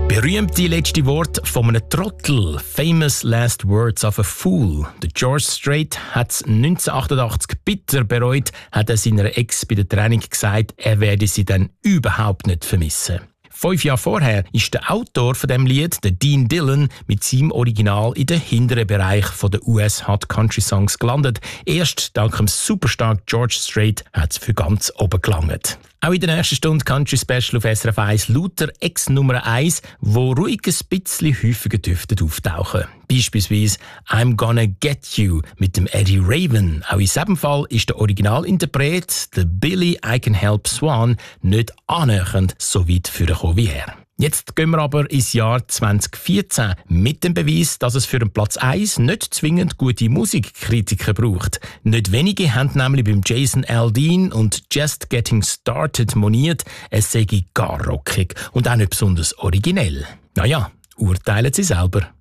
Berühmte letzte Wort von einem Trottel. Famous last words of a fool. Der George Strait hat es 1988 bitter bereut, hat er seiner Ex bei der Trennung gesagt, er werde sie dann überhaupt nicht vermissen. 5 Jahre vorher ist der Autor von dem Lied, der Dean Dillon, mit seinem Original in den hinteren Bereich der US Hot Country Songs gelandet. Erst dank dem superstar George Strait hat es für ganz oben gelangt. Auch in der nächsten Stunde Country Special auf SRF 1 lauter Ex Nummer 1, wo ruhig ein bisschen häufiger dürften auftauchen. Beispielsweise «I'm Gonna Get You» mit dem Eddie Raven. Auch in diesem Fall ist der Originalinterpret, der Billy I Can Help Swan, nicht annähernd so weit vorgekommen wie er. Jetzt gehen wir aber ins Jahr 2014 mit dem Beweis, dass es für den Platz 1 nicht zwingend gute Musikkritiker braucht. Nicht wenige haben nämlich beim Jason Aldean und Just Getting Started moniert, es sei gar rockig und auch nicht besonders originell. Naja, urteilen Sie selber.